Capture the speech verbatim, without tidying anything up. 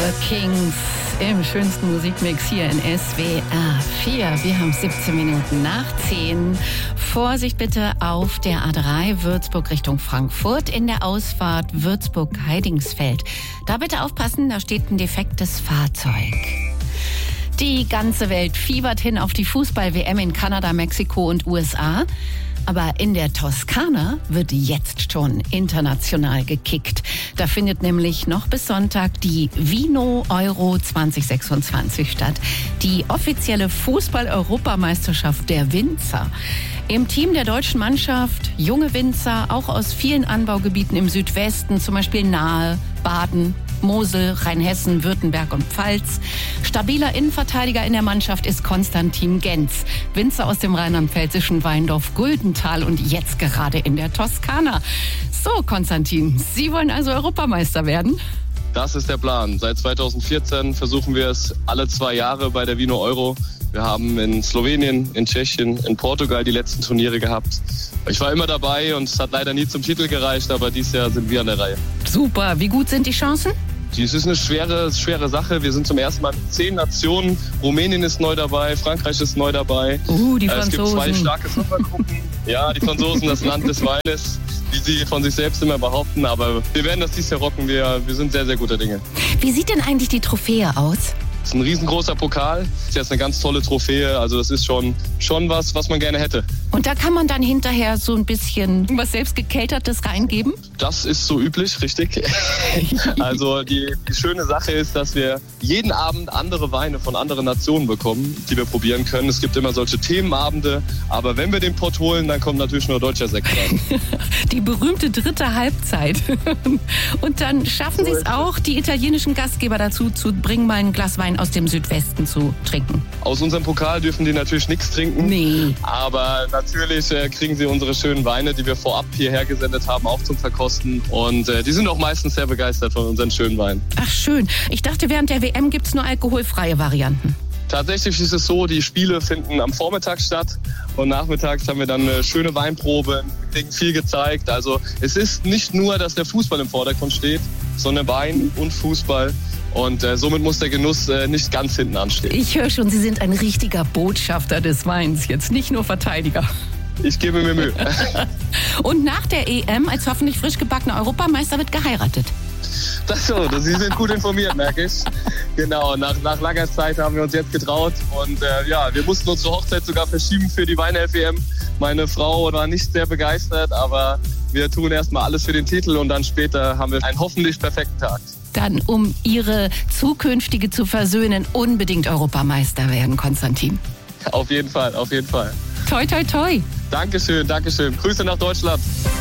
The Kings im schönsten Musikmix hier in S W R vier. Wir haben siebzehn Minuten nach zehn. Vorsicht bitte auf der A drei Würzburg Richtung Frankfurt in der Ausfahrt Würzburg-Heidingsfeld. Da bitte aufpassen, da steht ein defektes Fahrzeug. Die ganze Welt fiebert hin auf die Fußball-W M in Kanada, Mexiko und U S A. Aber in der Toskana wird jetzt schon international gekickt. Da findet nämlich noch bis Sonntag die Vino Euro zwanzig sechsundzwanzig statt. Die offizielle Fußball-Europameisterschaft der Winzer. Im Team der deutschen Mannschaft junge Winzer, auch aus vielen Anbaugebieten im Südwesten, zum Beispiel Nahe, Baden, Mosel, Rheinhessen, Württemberg und Pfalz. Stabiler Innenverteidiger in der Mannschaft ist Konstantin Genz, Winzer aus dem rheinland-pfälzischen Weindorf Guldental und jetzt gerade in der Toskana. So, Konstantin, Sie wollen also Europameister werden? Das ist der Plan. Seit zweitausendvierzehn versuchen wir es alle zwei Jahre bei der Vino Euro. Wir haben in Slowenien, in Tschechien, in Portugal die letzten Turniere gehabt. Ich war immer dabei und es hat leider nie zum Titel gereicht, aber dieses Jahr sind wir an der Reihe. Super. Wie gut sind die Chancen? Dies ist eine schwere, schwere Sache. Wir sind zum ersten Mal mit zehn Nationen. Rumänien ist neu dabei, Frankreich ist neu dabei. Uh, die Franzosen. Es gibt zwei starke Supergruppen. Ja, die Franzosen, das Land des Weines, wie sie von sich selbst immer behaupten. Aber wir werden das dieses Jahr rocken. Wir, wir sind sehr, sehr guter Dinge. Wie sieht denn eigentlich die Trophäe aus? Das ist ein riesengroßer Pokal. Das ist jetzt eine ganz tolle Trophäe. Also das ist schon, schon was, was man gerne hätte. Und da kann man dann hinterher so ein bisschen was selbstgekeltertes reingeben? Das ist so üblich, richtig. Also die, die schöne Sache ist, dass wir jeden Abend andere Weine von anderen Nationen bekommen, die wir probieren können. Es gibt immer solche Themenabende. Aber wenn wir den Pott holen, dann kommt natürlich nur deutscher Sekt rein. Die berühmte dritte Halbzeit. Und dann schaffen Sie es auch, die italienischen Gastgeber dazu zu bringen, mal ein Glas Wein aus dem Südwesten zu trinken. Aus unserem Pokal dürfen die natürlich nichts trinken. Nee. Aber natürlich äh, kriegen sie unsere schönen Weine, die wir vorab hierher gesendet haben, auch zum Verkosten. Und äh, die sind auch meistens sehr begeistert von unseren schönen Weinen. Ach schön. Ich dachte, während der W M gibt es nur alkoholfreie Varianten. Tatsächlich ist es so, die Spiele finden am Vormittag statt und nachmittags haben wir dann eine schöne Weinprobe, wir kriegen viel gezeigt. Also es ist nicht nur, dass der Fußball im Vordergrund steht, sondern Wein und Fußball. Und äh, somit muss der Genuss äh, nicht ganz hinten anstehen. Ich höre schon, Sie sind ein richtiger Botschafter des Weins, jetzt nicht nur Verteidiger. Ich gebe mir Mühe. Und nach der E M als hoffentlich frisch gebackener Europameister wird geheiratet. Das so, Sie sind gut informiert, merke ich. Genau, nach, nach langer Zeit haben wir uns jetzt getraut. Und äh, ja, wir mussten unsere Hochzeit sogar verschieben für die Wein-F W M. Meine Frau war nicht sehr begeistert, aber wir tun erstmal alles für den Titel und dann später haben wir einen hoffentlich perfekten Tag. Dann, um Ihre zukünftige zu versöhnen, unbedingt Europameister werden, Konstantin. Auf jeden Fall, auf jeden Fall. Toi, toi, toi. Dankeschön, Dankeschön. Grüße nach Deutschland.